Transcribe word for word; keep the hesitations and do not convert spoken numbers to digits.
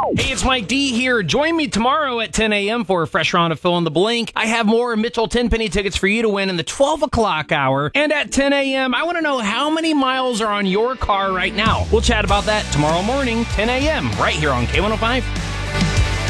Hey, it's Mike D here. Join me tomorrow at ten a.m. for a fresh round of Fill in the Blank. I have more Mitchell ten-penny tickets for you to win in the twelve o'clock hour. And at ten a.m., I want to know how many miles are on your car right now. We'll chat about that tomorrow morning, ten a.m., right here on K one oh five.